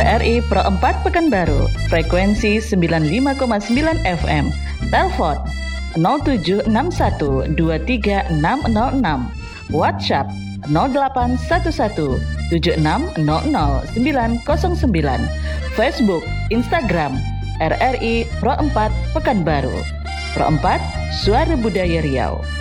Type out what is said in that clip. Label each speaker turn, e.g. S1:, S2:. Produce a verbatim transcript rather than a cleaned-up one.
S1: R I Pro empat Pekanbaru, frekuensi sembilan puluh lima koma sembilan F M. Telepon nol tujuh enam satu dua tiga enam nol enam. WhatsApp nol delapan satu satu tujuh enam nol nol sembilan nol sembilan. Facebook, Instagram R R I Pro empat Pekanbaru. Pro empat, Suara Budaya Riau.